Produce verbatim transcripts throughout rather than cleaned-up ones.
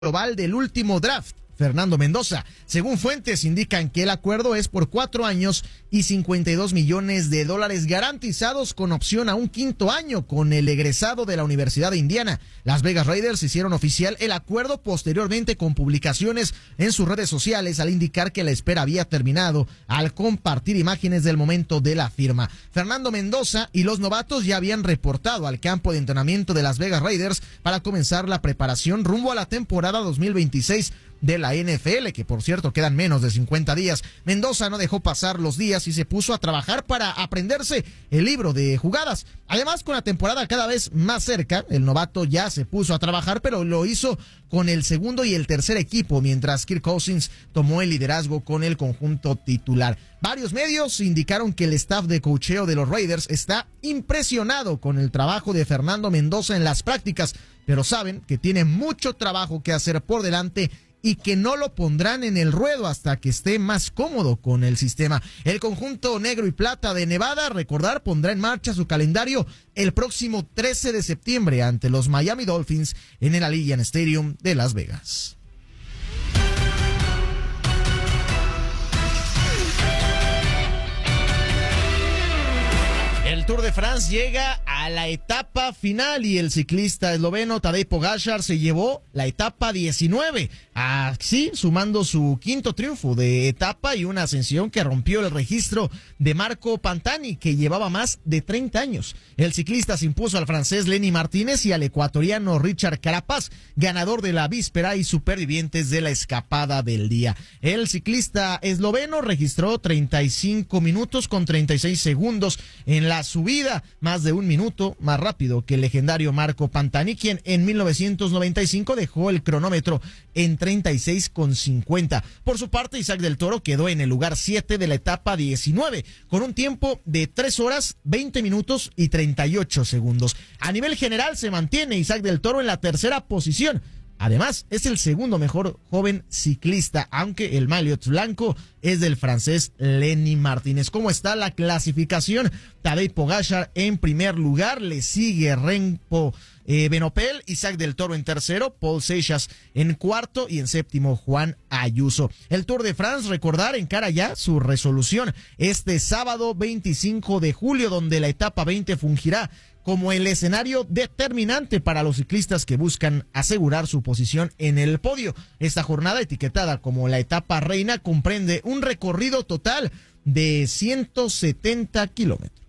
global del último draft, Fernando Mendoza. Según fuentes indican que el acuerdo es por cuatro años y cincuenta y dos millones de dólares garantizados con opción a un quinto año con el egresado de la Universidad de Indiana. Las Vegas Raiders hicieron oficial el acuerdo posteriormente con publicaciones en sus redes sociales al indicar que la espera había terminado al compartir imágenes del momento de la firma. Fernando Mendoza y los novatos ya habían reportado al campo de entrenamiento de Las Vegas Raiders para comenzar la preparación rumbo a la temporada dos mil veintiséis de la N F L, que por cierto quedan menos de cincuenta días. Mendoza no dejó pasar los días y se puso a trabajar para aprenderse el libro de jugadas. Además, con la temporada cada vez más cerca, el novato ya se puso a trabajar, pero lo hizo con el segundo y el tercer equipo, mientras Kirk Cousins tomó el liderazgo con el conjunto titular. Varios medios indicaron que el staff de coacheo de los Raiders está impresionado con el trabajo de Fernando Mendoza en las prácticas, pero saben que tiene mucho trabajo que hacer por delante y que no lo pondrán en el ruedo hasta que esté más cómodo con el sistema. El conjunto negro y plata de Nevada, recordar, pondrá en marcha su calendario el próximo trece de septiembre ante los Miami Dolphins en el Allegiant Stadium de Las Vegas. El Tour de France llega a la etapa final y el ciclista esloveno Tadej Pogačar se llevó la etapa diecinueve, así sumando su quinto triunfo de etapa y una ascensión que rompió el registro de Marco Pantani, que llevaba más de treinta años. El ciclista se impuso al francés Lenny Martínez y al ecuatoriano Richard Carapaz, ganador de la víspera y supervivientes de la escapada del día. El ciclista esloveno registró treinta y cinco minutos con treinta y seis segundos en la subida, más de un minuto más rápido que el legendario Marco Pantani, quien en mil novecientos noventa y cinco dejó el cronómetro en treinta y seis con cincuenta. Por su parte, Isaac del Toro quedó en el lugar siete de la etapa diecinueve, con un tiempo de tres horas, veinte minutos y treinta y ocho segundos. A nivel general se mantiene Isaac del Toro en la tercera posición. Además, es el segundo mejor joven ciclista, aunque el maillot blanco es del francés Lenny Martínez. ¿Cómo está la clasificación? Tadej Pogačar en primer lugar, le sigue Remco eh, Benopel, Isaac del Toro en tercero, Paul Seixas en cuarto y en séptimo Juan Ayuso. El Tour de France, recordar, encara ya su resolución este sábado veinticinco de julio, donde la etapa veinte fungirá como el escenario determinante para los ciclistas que buscan asegurar su posición en el podio. Esta jornada, etiquetada como la etapa reina, comprende un recorrido total de ciento setenta kilómetros.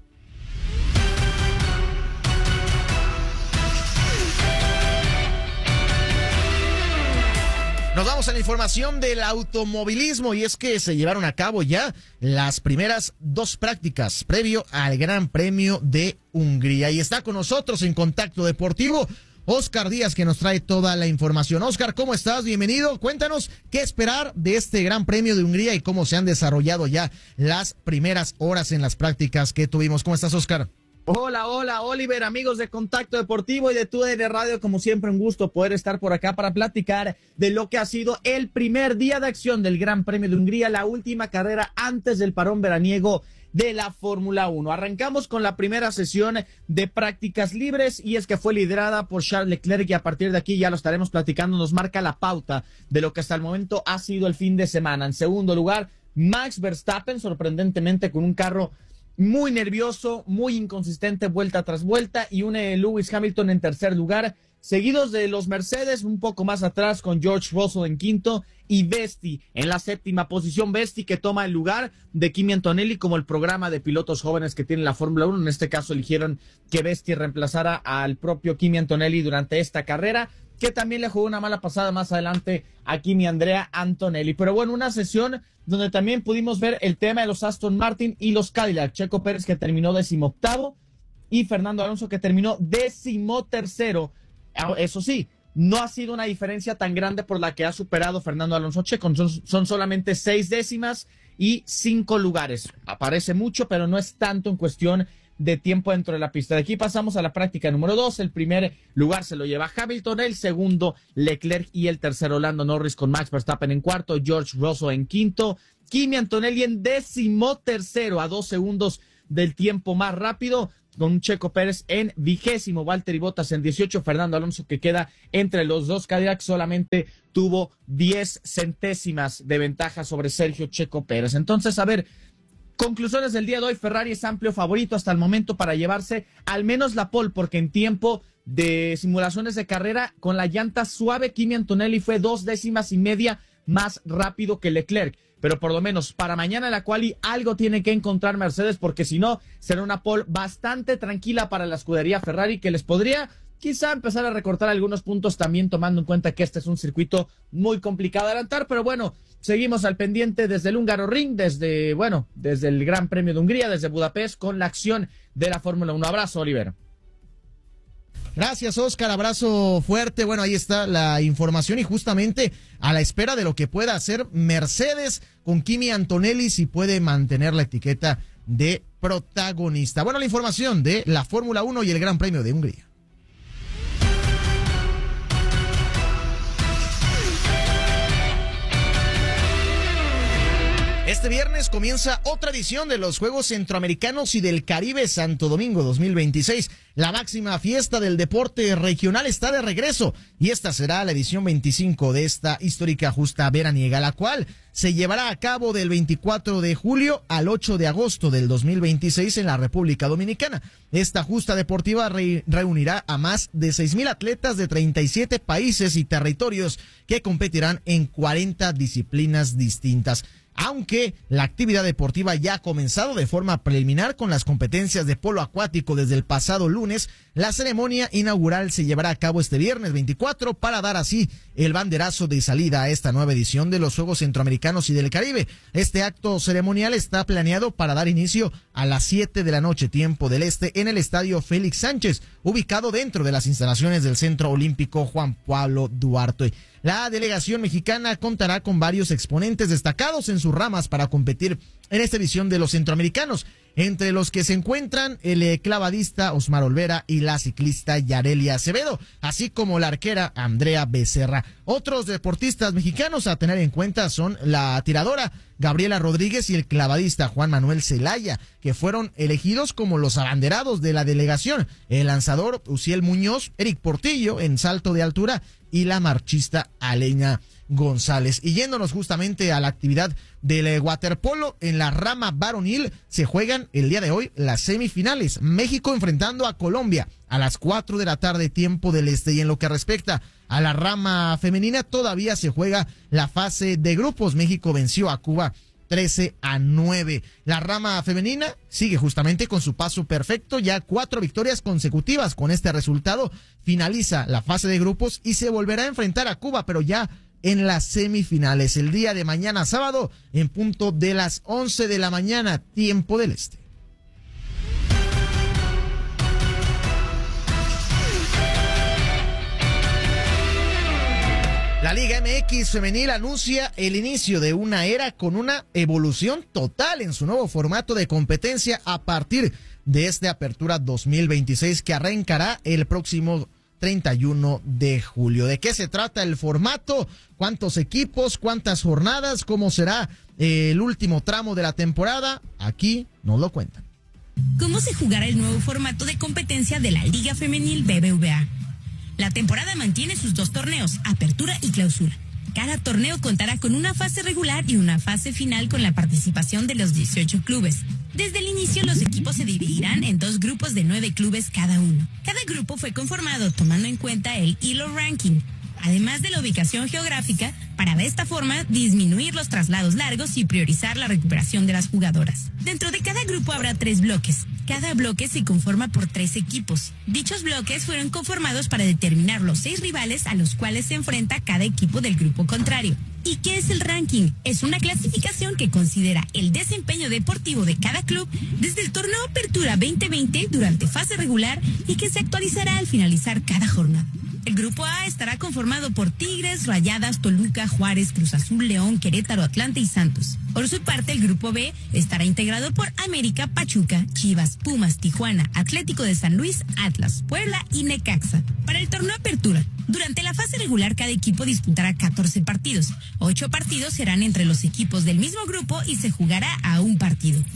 Nos vamos a la información del automovilismo y es que se llevaron a cabo ya las primeras dos prácticas previo al Gran Premio de Hungría. Y está con nosotros en Contacto Deportivo Oscar Díaz, que nos trae toda la información. Oscar, ¿cómo estás? Bienvenido. Cuéntanos qué esperar de este Gran Premio de Hungría y cómo se han desarrollado ya las primeras horas en las prácticas que tuvimos. ¿Cómo estás, Oscar? Hola, hola, Oliver, amigos de Contacto Deportivo y de T U D N Radio, como siempre un gusto poder estar por acá para platicar de lo que ha sido el primer día de acción del Gran Premio de Hungría, la última carrera antes del parón veraniego de la Fórmula uno. Arrancamos con la primera sesión de prácticas libres y es que fue liderada por Charles Leclerc y a partir de aquí ya lo estaremos platicando, nos marca la pauta de lo que hasta el momento ha sido el fin de semana. En segundo lugar, Max Verstappen, sorprendentemente con un carro muy nervioso, muy inconsistente vuelta tras vuelta, y un eh, Lewis Hamilton en tercer lugar, seguidos de los Mercedes un poco más atrás con George Russell en quinto y Vesti en la séptima posición. Vesti que toma el lugar de Kimi Antonelli como el programa de pilotos jóvenes que tiene la Fórmula uno. En este caso eligieron que Vesti reemplazara al propio Kimi Antonelli durante esta carrera, que también le jugó una mala pasada más adelante a Kimi Andrea Antonelli. Pero bueno, una sesión donde también pudimos ver el tema de los Aston Martin y los Cadillac. Checo Pérez, que terminó decimoctavo, y Fernando Alonso, que terminó decimotercero. Eso sí, no ha sido una diferencia tan grande por la que ha superado Fernando Alonso Checo. Son, son solamente seis décimas y cinco lugares. Aparece mucho, pero no es tanto en cuestión de tiempo dentro de la pista. De aquí pasamos a la práctica número dos. El primer lugar se lo lleva Hamilton, el segundo Leclerc y el tercero Lando Norris con Max Verstappen en cuarto, George Russell en quinto, Kimi Antonelli en décimo tercero a dos segundos del tiempo más rápido. con un Checo Pérez en vigésimo, Valtteri Bottas en dieciocho, Fernando Alonso, que queda entre los dos Cadillacs, solamente tuvo diez centésimas de ventaja sobre Sergio Checo Pérez. Entonces, a ver, conclusiones del día de hoy, Ferrari es amplio favorito hasta el momento para llevarse al menos la pole, porque en tiempo de simulaciones de carrera con la llanta suave, Kimi Antonelli fue dos décimas y media más rápido que Leclerc. Pero por lo menos para mañana la quali algo tiene que encontrar Mercedes, porque si no será una pole bastante tranquila para la escudería Ferrari, que les podría quizá empezar a recortar algunos puntos, también tomando en cuenta que este es un circuito muy complicado de adelantar. Pero bueno, seguimos al pendiente desde el Húngaro Ring, desde, bueno, desde el Gran Premio de Hungría, desde Budapest, con la acción de la Fórmula uno. Abrazo, Oliver. Gracias, Oscar, abrazo fuerte. Bueno, ahí está la información y justamente a la espera de lo que pueda hacer Mercedes con Kimi Antonelli, si puede mantener la etiqueta de protagonista. Bueno, la información de la Fórmula uno y el Gran Premio de Hungría. Este viernes comienza otra edición de los Juegos Centroamericanos y del Caribe Santo Domingo dos mil veintiséis. La máxima fiesta del deporte regional está de regreso y esta será la edición veinticinco de esta histórica justa veraniega, la cual se llevará a cabo del veinticuatro de julio al ocho de agosto del dos mil veintiséis en la República Dominicana. Esta justa deportiva re reunirá a más de seis mil atletas de treinta y siete países y territorios que competirán en cuarenta disciplinas distintas. Aunque la actividad deportiva ya ha comenzado de forma preliminar con las competencias de polo acuático desde el pasado lunes, la ceremonia inaugural se llevará a cabo este viernes veinticuatro para dar así el banderazo de salida a esta nueva edición de los Juegos Centroamericanos y del Caribe. Este acto ceremonial está planeado para dar inicio a las siete de la noche, tiempo del este, en el Estadio Félix Sánchez, ubicado dentro de las instalaciones del Centro Olímpico Juan Pablo Duarte. La delegación mexicana contará con varios exponentes destacados en sus ramas para competir en esta edición de los centroamericanos, entre los que se encuentran el clavadista Osmar Olvera y la ciclista Yarelia Acevedo, así como la arquera Andrea Becerra. Otros deportistas mexicanos a tener en cuenta son la tiradora Gabriela Rodríguez y el clavadista Juan Manuel Zelaya, que fueron elegidos como los abanderados de la delegación. El lanzador Uciel Muñoz, Eric Portillo en salto de altura y la marchista Aleña González. Y yéndonos justamente a la actividad del waterpolo, en la rama varonil se juegan el día de hoy las semifinales. México enfrentando a Colombia a las cuatro de la tarde, tiempo del este. Y en lo que respecta a la rama femenina, todavía se juega la fase de grupos. México venció a Cuba trece a nueve. La rama femenina sigue justamente con su paso perfecto, ya cuatro victorias consecutivas. Con este resultado finaliza la fase de grupos y se volverá a enfrentar a Cuba, pero ya en las semifinales el día de mañana sábado en punto de las once de la mañana, tiempo del este. La Liga M X Femenil anuncia el inicio de una era con una evolución total en su nuevo formato de competencia a partir de esta apertura dos mil veintiséis, que arrancará el próximo treinta y uno de julio. ¿De qué se trata el formato? ¿Cuántos equipos? ¿Cuántas jornadas? ¿Cómo será eh, el último tramo de la temporada? Aquí nos lo cuentan. ¿Cómo se jugará el nuevo formato de competencia de la Liga Femenil B B V A? La temporada mantiene sus dos torneos, apertura y clausura. Cada torneo contará con una fase regular y una fase final con la participación de los dieciocho clubes. Desde el inicio, los equipos se dividirán en dos grupos de nueve clubes cada uno. Cada grupo fue conformado tomando en cuenta el E L O Ranking, además de la ubicación geográfica, para de esta forma disminuir los traslados largos y priorizar la recuperación de las jugadoras. Dentro de cada grupo habrá tres bloques. Cada bloque se conforma por tres equipos. Dichos bloques fueron conformados para determinar los seis rivales a los cuales se enfrenta cada equipo del grupo contrario. ¿Y qué es el ranking? Es una clasificación que considera el desempeño deportivo de cada club desde el torneo Apertura veinte veinte durante fase regular y que se actualizará al finalizar cada jornada. El grupo A estará conformado por Tigres, Rayadas, Toluca, Juárez, Cruz Azul, León, Querétaro, Atlante y Santos. Por su parte, el grupo B estará integrado por América, Pachuca, Chivas, Pumas, Tijuana, Atlético de San Luis, Atlas, Puebla y Necaxa. Para el torneo Apertura, durante la fase regular cada equipo disputará catorce partidos. Ocho partidos serán entre los equipos del mismo grupo y se jugará a un partido.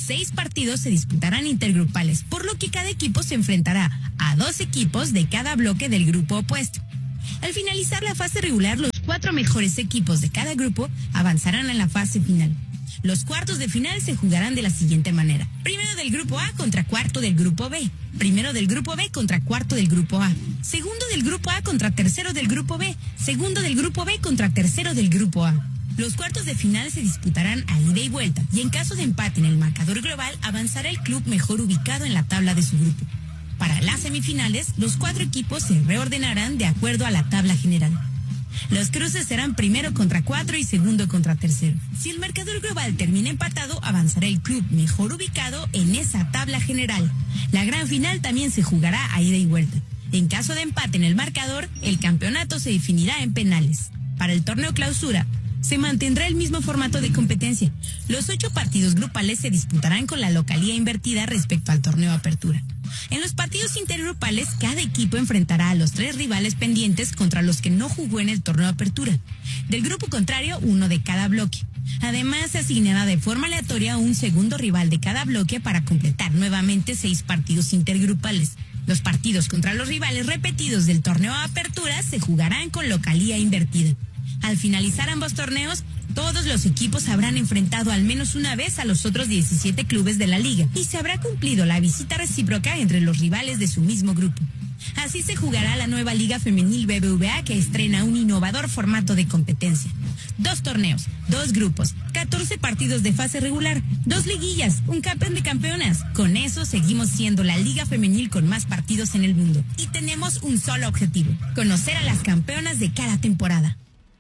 Seis partidos se disputarán intergrupales, por lo que cada equipo se enfrentará a dos equipos de cada bloque del grupo opuesto. Al finalizar la fase regular, los cuatro mejores equipos de cada grupo avanzarán a la fase final. Los cuartos de final se jugarán de la siguiente manera. Primero del grupo A contra cuarto del grupo B. Primero del grupo B contra cuarto del grupo A. Segundo del grupo A contra tercero del grupo B. Segundo del grupo B contra tercero del grupo A. Los cuartos de final se disputarán a ida y vuelta, y en caso de empate en el marcador global, avanzará el club mejor ubicado en la tabla de su grupo. Para las semifinales, los cuatro equipos se reordenarán de acuerdo a la tabla general. Los cruces serán primero contra cuatro y segundo contra tercero. Si el marcador global termina empatado, avanzará el club mejor ubicado en esa tabla general. La gran final también se jugará a ida y vuelta. En caso de empate en el marcador, el campeonato se definirá en penales. Para el torneo clausura, se mantendrá el mismo formato de competencia. Los ocho partidos grupales se disputarán con la localía invertida respecto al torneo apertura. En los partidos intergrupales, cada equipo enfrentará a los tres rivales pendientes contra los que no jugó en el torneo apertura. Del grupo contrario, uno de cada bloque. Además, se asignará de forma aleatoria un segundo rival de cada bloque para completar nuevamente seis partidos intergrupales. Los partidos contra los rivales repetidos del torneo apertura se jugarán con localía invertida. Al finalizar ambos torneos, todos los equipos habrán enfrentado al menos una vez a los otros diecisiete clubes de la liga y se habrá cumplido la visita recíproca entre los rivales de su mismo grupo. Así se jugará la nueva Liga Femenil B B V A, que estrena un innovador formato de competencia. Dos torneos, dos grupos, catorce partidos de fase regular, dos liguillas, un campeón de campeonas. Con eso seguimos siendo la Liga Femenil con más partidos en el mundo. Y tenemos un solo objetivo: conocer a las campeonas de cada temporada.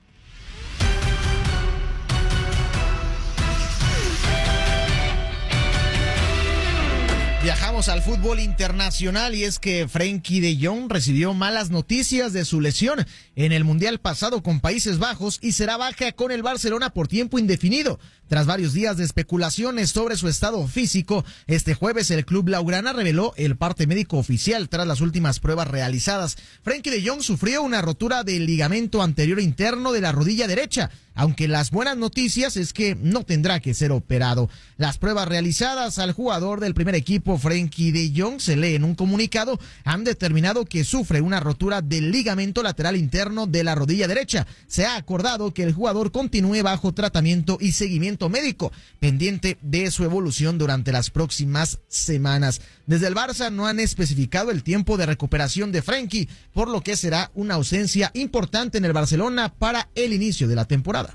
Viajamos al fútbol internacional y es que Frenkie de Jong recibió malas noticias de su lesión en el Mundial pasado con Países Bajos y será baja con el Barcelona por tiempo indefinido. Tras varios días de especulaciones sobre su estado físico, este jueves el club blaugrana reveló el parte médico oficial tras las últimas pruebas realizadas. Frenkie de Jong sufrió una rotura del ligamento anterior interno de la rodilla derecha, aunque las buenas noticias es que no tendrá que ser operado. Las pruebas realizadas al jugador del primer equipo, Frenkie de Jong, se lee en un comunicado, han determinado que sufre una rotura del ligamento lateral interno de la rodilla derecha. Se ha acordado que el jugador continúe bajo tratamiento y seguimiento médico, pendiente de su evolución durante las próximas semanas. Desde el Barça no han especificado el tiempo de recuperación de Frenkie, por lo que será una ausencia importante en el Barcelona para el inicio de la temporada.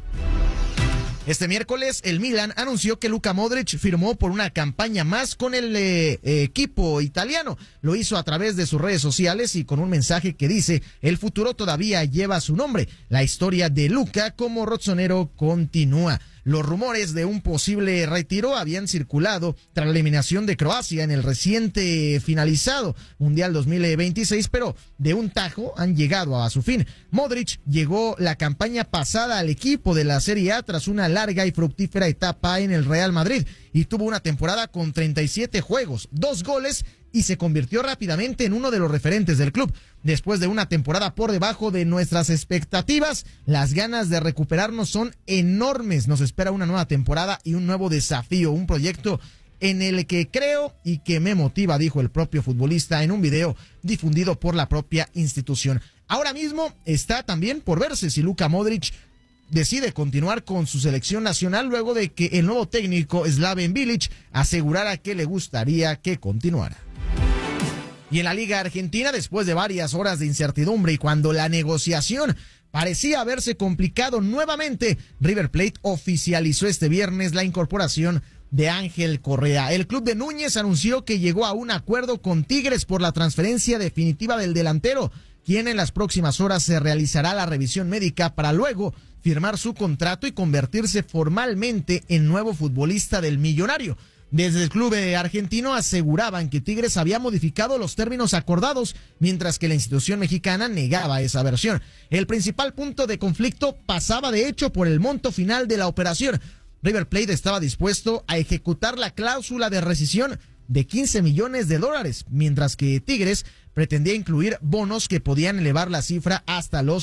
Este miércoles, el Milan anunció que Luka Modric firmó por una campaña más con el eh, equipo italiano. Lo hizo a través de sus redes sociales y con un mensaje que dice: el futuro todavía lleva su nombre. La historia de Luka como rossonero continúa. Los rumores de un posible retiro habían circulado tras la eliminación de Croacia en el reciente finalizado Mundial dos mil veintiséis, pero de un tajo han llegado a su fin. Modric llegó la campaña pasada al equipo de la Serie A tras una larga y fructífera etapa en el Real Madrid y tuvo una temporada con treinta y siete juegos, dos goles y se convirtió rápidamente en uno de los referentes del club. Después de una temporada por debajo de nuestras expectativas, las ganas de recuperarnos son enormes. Nos espera una nueva temporada y un nuevo desafío, un proyecto en el que creo y que me motiva, dijo el propio futbolista en un video difundido por la propia institución. Ahora mismo está también por verse si Luka Modric decide continuar con su selección nacional luego de que el nuevo técnico Slaven Bilic asegurara que le gustaría que continuara. Y en la Liga Argentina, después de varias horas de incertidumbre y cuando la negociación parecía haberse complicado nuevamente, River Plate oficializó este viernes la incorporación de Ángel Correa. El club de Núñez anunció que llegó a un acuerdo con Tigres por la transferencia definitiva del delantero, quien en las próximas horas se realizará la revisión médica para luego firmar su contrato y convertirse formalmente en nuevo futbolista del millonario. Desde el club argentino aseguraban que Tigres había modificado los términos acordados, mientras que la institución mexicana negaba esa versión. El principal punto de conflicto pasaba de hecho por el monto final de la operación. River Plate estaba dispuesto a ejecutar la cláusula de rescisión de quince millones de dólares, mientras que Tigres pretendía incluir bonos que podían elevar la cifra hasta los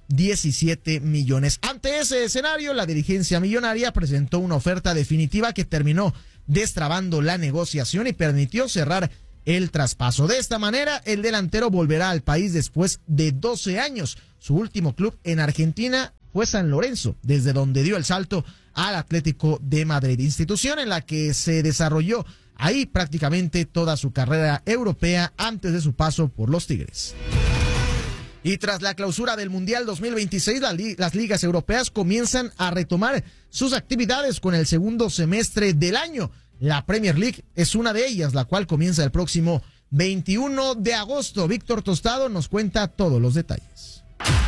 diecisiete millones. Ante ese escenario, la dirigencia millonaria presentó una oferta definitiva que terminó destrabando la negociación y permitió cerrar el traspaso. De esta manera, el delantero volverá al país después de doce años. Su último club en Argentina fue San Lorenzo, desde donde dio el salto al Atlético de Madrid, institución en la que se desarrolló ahí prácticamente toda su carrera europea antes de su paso por los Tigres. Y tras la clausura del Mundial dos mil veintiséis, la li- las ligas europeas comienzan a retomar sus actividades con el segundo semestre del año. La Premier League es una de ellas, la cual comienza el próximo veintiuno de agosto. Víctor Tostado nos cuenta todos los detalles.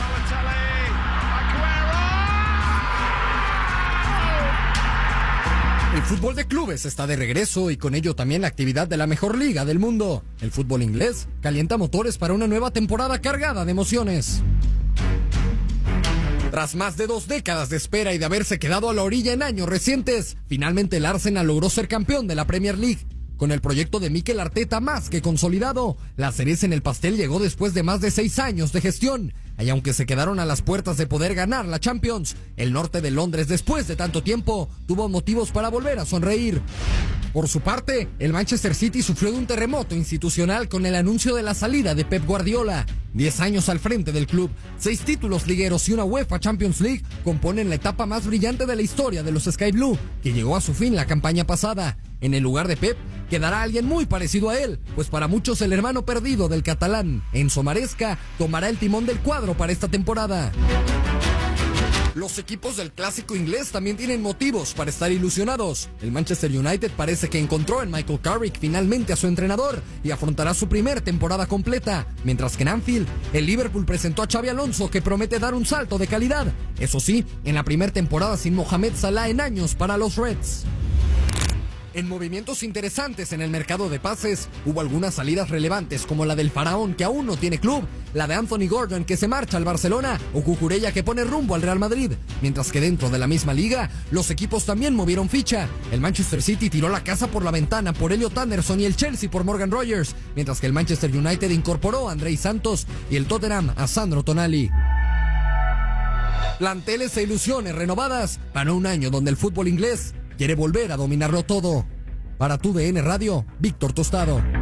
El fútbol de clubes está de regreso y con ello también la actividad de la mejor liga del mundo. El fútbol inglés calienta motores para una nueva temporada cargada de emociones. Tras más de dos décadas de espera y de haberse quedado a la orilla en años recientes, finalmente el Arsenal logró ser campeón de la Premier League. Con el proyecto de Mikel Arteta más que consolidado, la cereza en el pastel llegó después de más de seis años de gestión. Y aunque se quedaron a las puertas de poder ganar la Champions, el norte de Londres, después de tanto tiempo, tuvo motivos para volver a sonreír. Por su parte, el Manchester City sufrió de un terremoto institucional con el anuncio de la salida de Pep Guardiola. Diez años al frente del club, seis títulos ligueros y una UEFA Champions League componen la etapa más brillante de la historia de los Sky Blue, que llegó a su fin la campaña pasada. En el lugar de Pep, quedará alguien muy parecido a él, pues para muchos el hermano perdido del catalán, Enzo Maresca, tomará el timón del cuadro para esta temporada. Los equipos del clásico inglés también tienen motivos para estar ilusionados. El Manchester United parece que encontró en Michael Carrick finalmente a su entrenador y afrontará su primer temporada completa, mientras que en Anfield, el Liverpool presentó a Xabi Alonso, que promete dar un salto de calidad. Eso sí, en la primera temporada sin Mohamed Salah en años para los Reds. En movimientos interesantes en el mercado de pases, hubo algunas salidas relevantes como la del Faraón, que aún no tiene club, la de Anthony Gordon, que se marcha al Barcelona, o Cucurella, que pone rumbo al Real Madrid. Mientras que dentro de la misma liga, los equipos también movieron ficha. El Manchester City tiró la casa por la ventana por Elliot Anderson y el Chelsea por Morgan Rogers, mientras que el Manchester United incorporó a Andrei Santos y el Tottenham a Sandro Tonali. Planteles e ilusiones renovadas para un año donde el fútbol inglés quiere volver a dominarlo todo. Para tu D N Radio, Víctor Tostado.